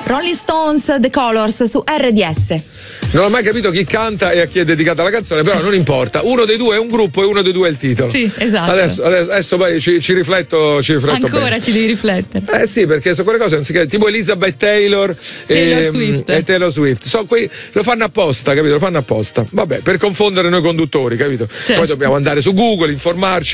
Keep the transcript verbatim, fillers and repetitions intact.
Rolling Stones, The Colors su R D S. Non ho mai capito chi canta e a chi è dedicata la canzone, però non importa. Uno dei due è un gruppo e uno dei due è il titolo. Sì, esatto. Adesso, adesso, adesso poi ci, ci rifletto, ci rifletto Ancora bene. ci devi riflettere. Eh sì, perché sono quelle cose, non si chiama, tipo Elizabeth Taylor, Taylor e, Swift. e Taylor Swift. So, quei, lo fanno apposta, capito? Lo fanno apposta. Vabbè, per confondere noi conduttori, capito? Certo. Poi dobbiamo andare su Google, informarci.